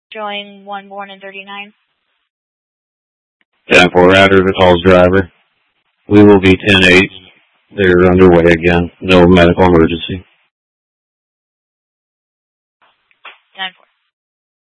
Showing 1 born in 39. 10-4 router, the calls driver. We will be 10-8. They're underway again. No medical emergency. 10-4.